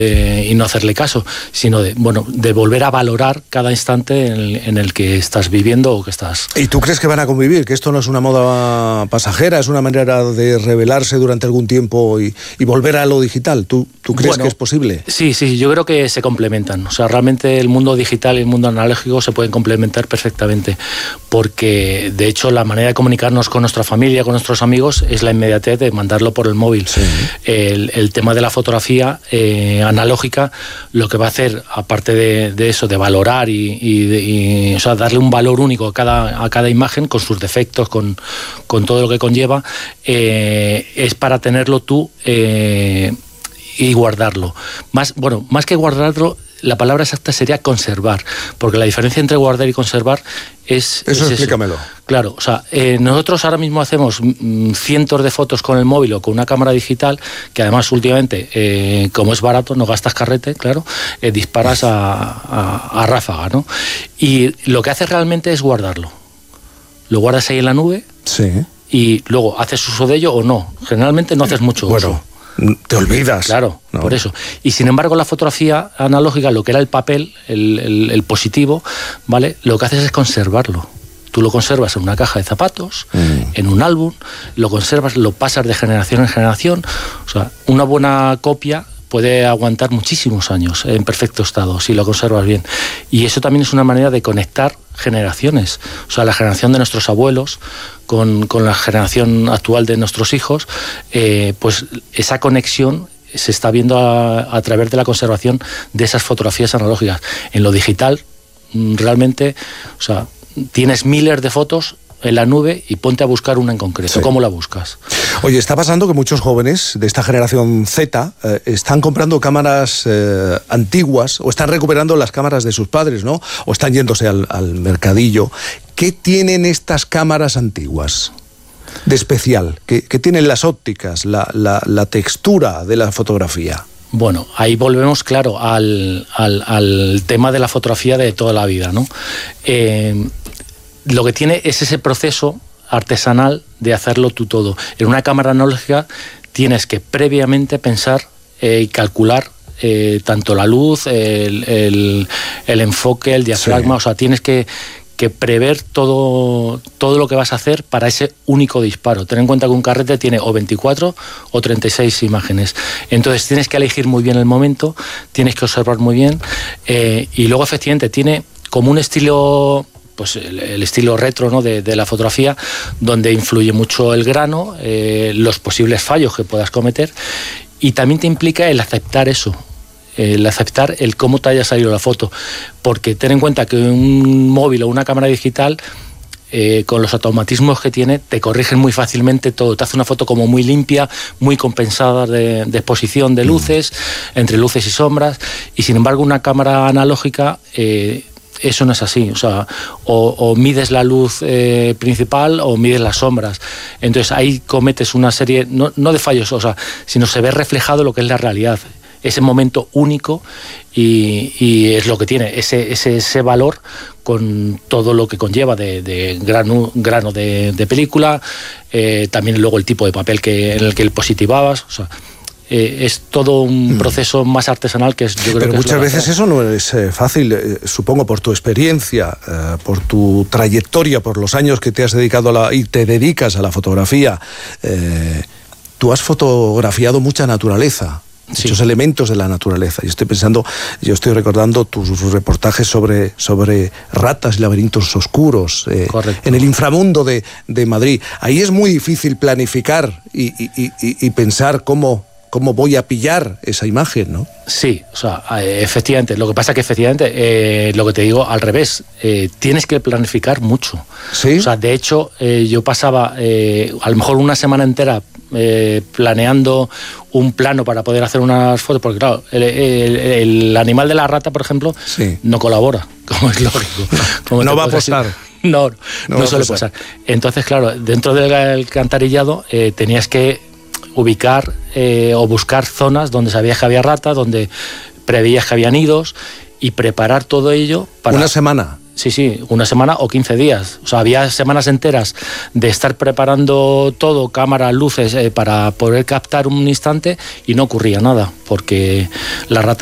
y no hacerle caso, sino de volver a valorar cada instante en el que estás viviendo o que estás... ¿Y tú crees que van a convivir? ¿Que esto no es una moda pasajera? ¿Es una manera de rebelarse durante algún tiempo y volver a lo digital? ¿Tú crees que es posible? Sí, yo creo que se complementan. O sea, realmente el mundo digital y el mundo analógico se pueden complementar perfectamente, porque de hecho la manera de comunicarnos con nuestra familia, con nuestros amigos, es la inmediatez de mandarlo por el móvil. Sí. El tema de la fotografía analógica, lo que va a hacer, aparte de eso, de valorar y o sea, darle un valor único a cada imagen, con sus defectos, con todo lo que conlleva, es para tenerlo tú y guardarlo. Más que guardarlo, la palabra exacta sería conservar, porque la diferencia entre guardar y conservar es... Eso explícamelo. Claro, o sea, nosotros ahora mismo hacemos cientos de fotos con el móvil o con una cámara digital, que además últimamente, como es barato, no gastas carrete, claro, disparas a ráfaga, ¿no? Y lo que haces realmente es guardarlo. Lo guardas ahí en la nube, sí, y luego haces uso de ello o no. Generalmente no haces mucho uso. Te olvidas. Claro, ¿no? Por eso. Y sin embargo, la fotografía analógica, lo que era el papel, el positivo, ¿vale? Lo que haces es conservarlo. Tú lo conservas en una caja de zapatos, en un álbum, lo conservas, lo pasas de generación en generación. O sea, una buena copia puede aguantar muchísimos años en perfecto estado, si lo conservas bien. Y eso también es una manera de conectar generaciones. O sea, la generación de nuestros abuelos con la generación actual de nuestros hijos, pues esa conexión se está viendo a través de la conservación de esas fotografías analógicas. En lo digital, realmente, o sea, tienes miles de fotos en la nube y ponte a buscar una en concreto. Sí. ¿Cómo la buscas? Oye, está pasando que muchos jóvenes de esta generación Z están comprando cámaras antiguas o están recuperando las cámaras de sus padres, ¿no? O están yéndose al mercadillo. ¿Qué tienen estas cámaras antiguas de especial? ¿Qué tienen las ópticas, la textura de la fotografía? Bueno, ahí volvemos, claro, al tema de la fotografía de toda la vida, ¿no? Lo que tiene es ese proceso artesanal de hacerlo tú todo. En una cámara analógica tienes que previamente pensar y calcular tanto la luz, el enfoque, el diafragma, sí. O sea, tienes que prever todo lo que vas a hacer para ese único disparo. Ten en cuenta que un carrete tiene o 24 o 36 imágenes. Entonces tienes que elegir muy bien el momento, tienes que observar muy bien y luego efectivamente tiene como un estilo... pues el estilo retro, ¿no? de la fotografía, donde influye mucho el grano, los posibles fallos que puedas cometer, y también te implica el aceptar eso, el aceptar el cómo te haya salido la foto, porque ten en cuenta que un móvil o una cámara digital, con los automatismos que tiene, te corrigen muy fácilmente todo, te hace una foto como muy limpia, muy compensada de exposición de luces, entre luces y sombras, y sin embargo una cámara analógica... eso no es así, o sea, o mides la luz principal o mides las sombras. Entonces ahí cometes una serie, no de fallos, o sea, sino se ve reflejado lo que es la realidad, ese momento único, y es lo que tiene, ese valor con todo lo que conlleva de grano de película, también luego el tipo de papel en el que positivabas, o sea... es todo un proceso más artesanal que es, yo creo. Pero que muchas veces eso no es fácil, supongo, por tu experiencia, por tu trayectoria, por los años que te has dedicado y te dedicas a la fotografía. Tú has fotografiado mucha naturaleza. Sí. Muchos elementos de la naturaleza. Yo estoy recordando tus reportajes sobre ratas y laberintos oscuros en el inframundo de Madrid. Ahí es muy difícil planificar y pensar cómo voy a pillar esa imagen, ¿no? Sí, o sea, efectivamente. Lo que pasa es que efectivamente, lo que te digo, al revés, tienes que planificar mucho. ¿Sí? O sea, de hecho, yo pasaba a lo mejor una semana entera planeando un plano para poder hacer unas fotos, porque claro, el animal de la rata, por ejemplo, sí, no colabora, como es lógico. No va a apostar. No suele pasar. Entonces, claro, dentro del alcantarillado tenías que ubicar o buscar zonas donde sabías que había ratas, donde preveías que había nidos, y preparar todo ello para... ¿Una semana? Sí, una semana o 15 días. O sea, había semanas enteras de estar preparando todo, cámaras, luces, para poder captar un instante y no ocurría nada, porque la rata